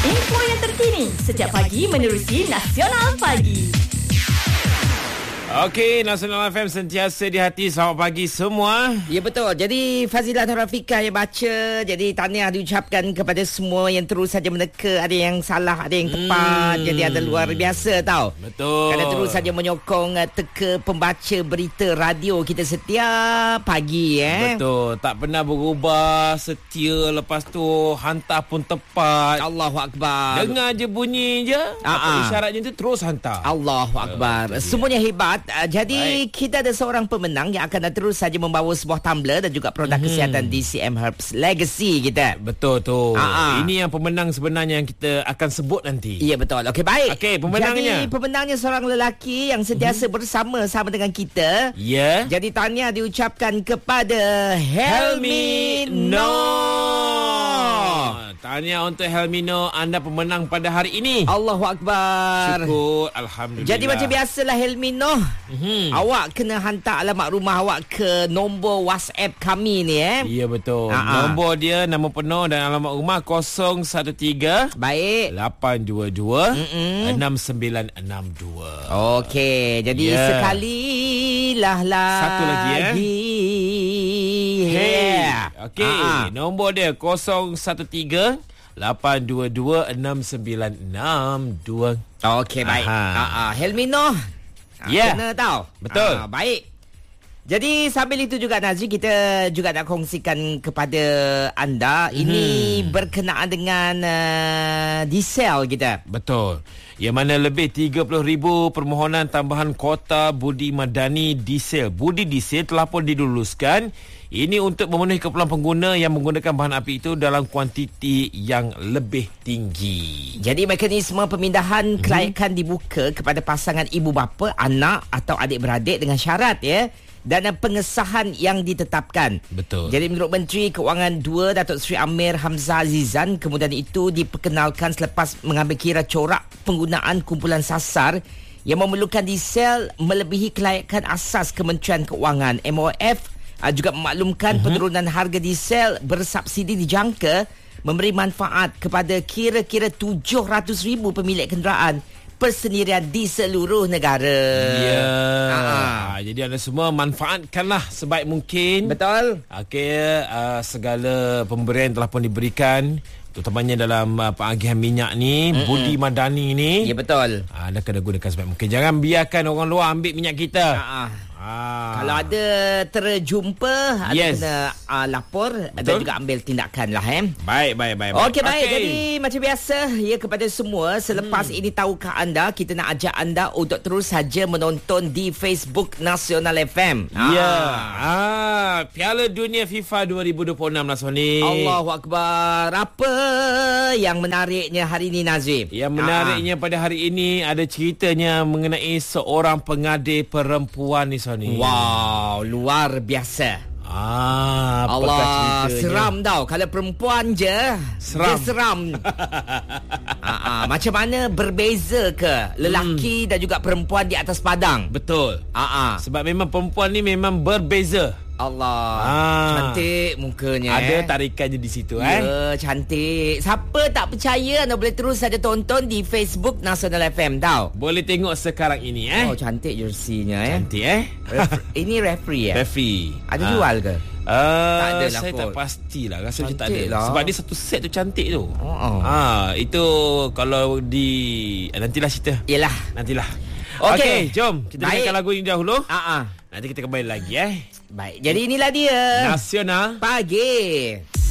Info yang terkini setiap pagi menerusi Nasional Pagi. Okey, Nasional FM sentiasa di hati. Selamat pagi semua. Ya betul. Jadi Fazilah dan Rafiqah yang baca. Jadi tahniah diucapkan kepada semua yang terus saja meneka. Ada yang salah, ada yang tepat. Jadi ada luar biasa tau. Betul. Kerana terus saja menyokong teka pembaca berita radio kita setiap pagi. Betul. Tak pernah berubah. Setia. Lepas tu hantar pun tepat. Allahu Akbar. Dengar je bunyi je. Apa isyaratnya tu terus hantar. Allahu Akbar. Semuanya hebat. Jadi kita ada seorang pemenang yang akan terus saja membawa sebuah tumbler dan juga produk kesihatan DCM Herbs Legacy kita. Betul tu. Ini yang pemenang sebenarnya yang kita akan sebut nanti. Ya betul. Okey, baik. Okey, pemenangnya. Jadi pemenangnya seorang lelaki yang sentiasa bersama-sama dengan kita. Ya. Jadi tahniah diucapkan kepada Helmi Noh. Tahniah untuk Helmi Noh, anda pemenang pada hari ini. Allahu Akbar. Syukur, alhamdulillah. Jadi macam biasalah Helmi Noh, awak kena hantar alamat rumah awak ke nombor WhatsApp kami ni Ya betul. Nombor dia, nama penuh dan alamat rumah 013 Baik 822 6962. Okey, jadi sekalilah lagi. Satu lagi Okey, nombor dia 013 822 6962. Okey, baik. Helmi Noh. Kena tahu. Betul. Baik. Jadi sambil itu juga Nazri, kita juga nak kongsikan kepada anda ini berkenaan dengan diesel kita. Betul. Yang mana lebih 30,000 permohonan tambahan kuota budi madani diesel. Budi diesel telah pun diluluskan. Ini untuk memenuhi keperluan pengguna yang menggunakan bahan api itu dalam kuantiti yang lebih tinggi. Jadi mekanisme pemindahan kelayakan dibuka kepada pasangan ibu bapa, anak atau adik-beradik dengan syarat dan pengesahan yang ditetapkan. Betul. Jadi menurut Menteri Keuangan 2 Datuk Seri Amir Hamzah Azizan, kemudian itu diperkenalkan selepas mengambil kira corak penggunaan kumpulan sasar yang memerlukan diesel melebihi kelayakan asas Kementerian Keuangan. MOF juga memaklumkan penurunan harga diesel bersubsidi dijangka memberi manfaat kepada kira-kira 700,000 pemilik kenderaan persendirian di seluruh negara. Ya. Jadi anda semua manfaatkanlah sebaik mungkin. Betul. Okey, segala pemberian telah pun diberikan, terutamanya dalam pengagihan minyak ni, budi madani ni. Ya betul. Anda kena gunakan sebaik mungkin. Jangan biarkan orang luar ambil minyak kita. Kalau ada terjumpa, ada kena lapor. Betul? Dan juga ambil tindakan lah. Baik. Okey, baik. Jadi macam biasa kepada semua, selepas ini tahukah anda, kita nak ajak anda untuk terus saja menonton di Facebook Nasional FM. Piala Dunia FIFA 2026 lah Sony. Allahu Akbar. Apa yang menariknya hari ini, Nazim? Yang menariknya pada hari ini ada ceritanya mengenai seorang pengadil perempuan ni Sony. Wow, luar biasa. Allah, seram tau. Kalau perempuan je, dia seram. Macam mana berbeza ke lelaki dan juga perempuan di atas padang? Betul. Sebab memang perempuan ni memang berbeza. Allah, cantik mukanya. Ada tarikannya di situ. Ya, cantik. Siapa tak percaya, anda boleh terus saja tonton di Facebook Nasional FM tau. Boleh tengok sekarang ini. Oh, cantik jersinya. Cantik Ini referee Referee. Ada jual ke? Tak ada lah. Saya tak pastilah. Rasa macam tak ada lah. Sebab dia satu set tu cantik tu. Itu kalau di nantilah cerita. Yelah, nantilah. Okey, jom kita dengarkan lagu ini dahulu. Nanti kita kembali lagi. Baik, jadi inilah dia Nasional Pagi.